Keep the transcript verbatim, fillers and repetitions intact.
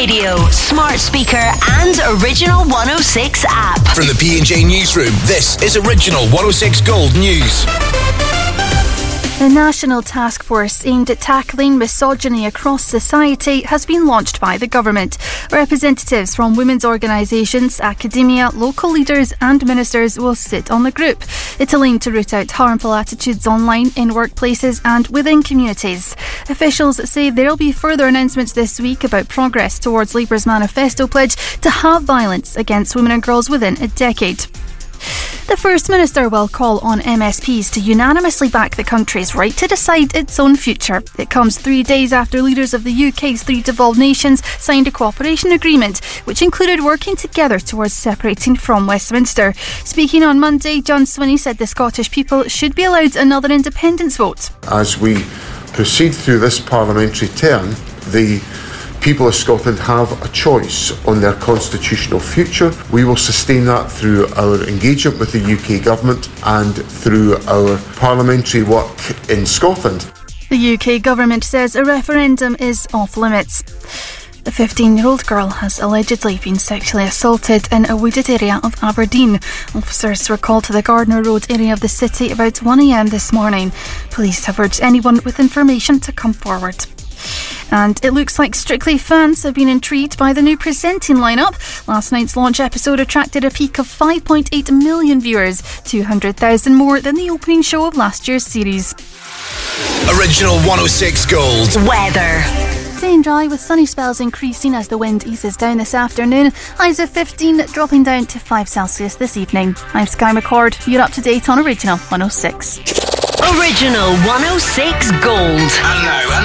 radio, smart speaker and Original one oh six app. From the P and J Newsroom, this is Original one oh six Gold News. A national task force aimed at tackling misogyny across society has been launched by the government. Representatives from women's organisations, academia, local leaders and ministers will sit on the group. It'll aim to root out harmful attitudes online, in workplaces and within communities. Officials say there'll be further announcements this week about progress towards Labour's manifesto pledge to halve violence against women and girls within a decade. The First Minister will call on M S Ps to unanimously back the country's right to decide its own future. It comes three days after leaders of the U K's three devolved nations signed a cooperation agreement, which included working together towards separating from Westminster. Speaking on Monday, John Swinney said the Scottish people should be allowed another independence vote. As we proceed through this parliamentary term, the people of Scotland have a choice on their constitutional future. We will sustain that through our engagement with the U K government and through our parliamentary work in Scotland. The U K government says a referendum is off limits. The fifteen-year-old girl has allegedly been sexually assaulted in a wooded area of Aberdeen. Officers were called to the Gardner Road area of the city about one a.m. this morning. Police have urged anyone with information to come forward. And it looks like Strictly fans have been intrigued by the new presenting lineup. Last night's launch episode attracted a peak of five point eight million viewers, two hundred thousand more than the opening show of last year's series. Original one oh six Gold. Weather. Staying dry with sunny spells increasing as the wind eases down this afternoon. Highs of fifteen dropping down to five Celsius this evening. I'm Sky McCord. You're up to date on Original one oh six. Original one oh six Gold. And now,